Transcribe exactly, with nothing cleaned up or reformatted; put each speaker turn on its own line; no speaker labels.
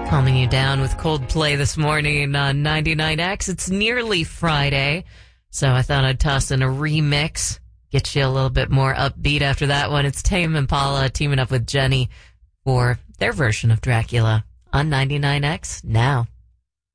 Calming you down with Coldplay this morning on ninety-nine X. It's nearly Friday, so I thought I'd toss in a remix, get you a little bit more upbeat after that one. It's Tame Impala teaming up with Jenny for their version of Dracula on ninety-nine X now.